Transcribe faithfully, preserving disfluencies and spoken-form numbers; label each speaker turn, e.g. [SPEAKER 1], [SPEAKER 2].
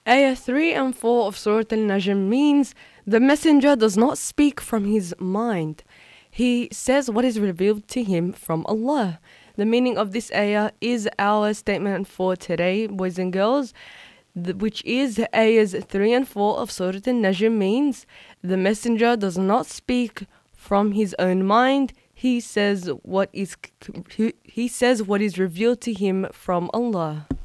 [SPEAKER 1] Ayah three and four of Surah Al-Najm means the messenger does not speak from his mind. He says what is revealed to him from Allah. The meaning of this ayah is our statement for today, boys and girls, which is ayahs three and four of Surah Al-Najm means the messenger does not speak from his own mind. He says what is he says what is revealed to him from Allah.